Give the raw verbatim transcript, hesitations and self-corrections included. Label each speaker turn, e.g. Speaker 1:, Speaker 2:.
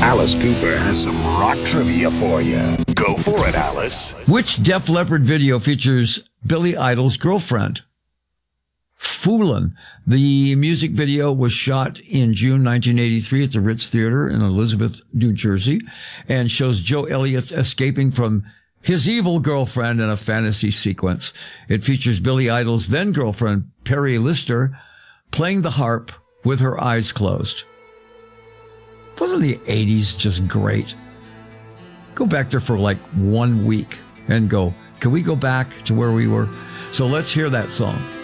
Speaker 1: Alice Cooper has some rock trivia for you. Go for it, Alice.
Speaker 2: Which Def Leppard video features Billy Idol's girlfriend? Foolin'. The music video was shot in June nineteen eighty-three at the Ritz Theater in Elizabeth, New Jersey, and shows Joe Elliott escaping from his evil girlfriend in a fantasy sequence. It features Billy Idol's then-girlfriend, Perry Lister, playing the harp with her eyes closed. Wasn't the eighties just great? Go back there for like one week and go, can we go back to where we were? So let's hear that song.